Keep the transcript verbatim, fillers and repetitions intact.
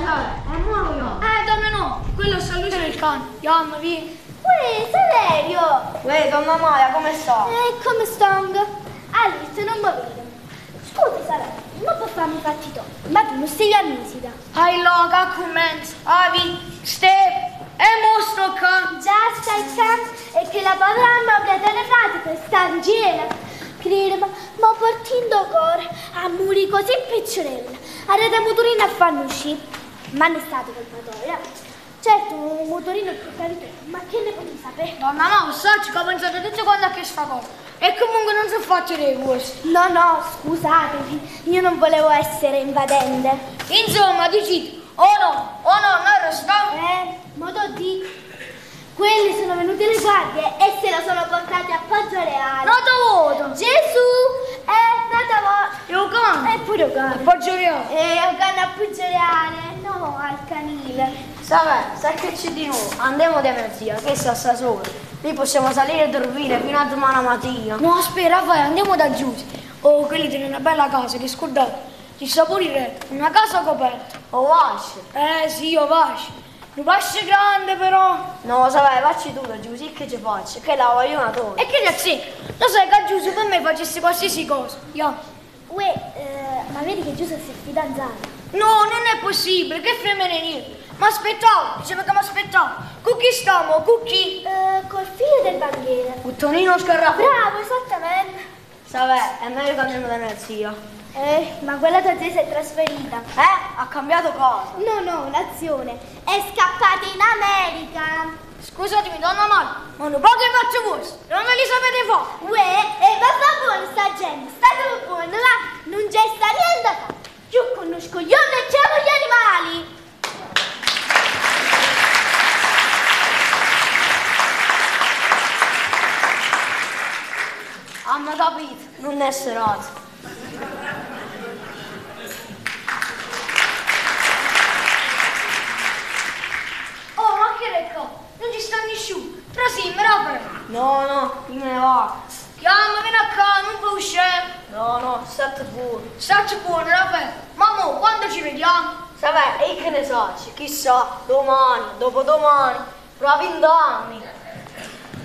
sai, è nuovo io. Eh, donna no, quello sta lui del cane. Yam, vieni. Uè, Saverio! Uè, donna Maya, come sta? Eh, come stanno? Alice, non mi vedo. Scusi, Saverio, non può farmi fatti tu, ma tu non sei amnisita. Hai loga, comments, avi, step, e mostro can. Già stai can e che la padrona abbia telefonico sta in giro. Credimi, ma partendo cuore a muri così piccerella. Arrete motorino a fanno uscire. Ma non è stato colpatorio, eh? Certo, un motorino più carino, ma che ne potete sapere? Donna no, sacci che ho pensato tutti quanti a questa cosa. E comunque non so faccio dei gusti. No, no, scusatevi, io non volevo essere invadente. Insomma, dici, oh no, oh no, non resta. Eh, modo di... Quelli sono venuti le guardie e se lo sono portati a Poggio Reale. Nota voto. Gesù! Eh, nata voto. Io cane. E pure io cane. Poggio Reale. Eh, io cane a Poggio Reale. No, al canile. Sai, sai che c'è di nuovo? Andiamo da mia zia, che sta sta sola. Lì possiamo salire e dormire fino a domani mattina. No, aspetta, vai, andiamo da Giuse. Oh, quelli tenen una bella casa, che scordate. Ci sta pure il retto, una casa coperta. O vasce? Eh sì, oh vasce. Un vasce grande però. No, sai, facci tu da Giuse, che ci faccio? Che la voglio una torre. E che ne sai? Lo sai che a Giuse per me facessi qualsiasi cosa. Io. Uè, eh, ma vedi che Giuseppe si è fidanzato? No, non è possibile, che femmine niente. Ma aspettavo, diceva che mi aspettavo. Con chi stiamo? Con chi? Eh, col figlio del banchiere. Con Tonino Scarrafone. Bravo, esattamente. Sai, è meglio che andiamo da mia zia. Eh, ma quella tua zia si è trasferita. Eh? Ha cambiato cosa? No, no, nazione. È scappata in America. Scusatemi, donna Mara, ma non poche faccio voi, non ve li sapete fare. Uè, e va fa buono sta gente, state buono, là, non c'è sta niente da fare. Io conosco gli uomini e c'erano gli animali. Hanno capito, non è serata. Oh, ma che recco, non ci sta nessuno. Però sì, me la prego. No, no, io me ne vado. Chiama, vieni a casa, non puoi uscire. No, no, state buono. Stacci buono, Raffaele. Mamma, quando ci vediamo? Sai, e che ne so, chissà, domani, dopodomani, fra vent'anni.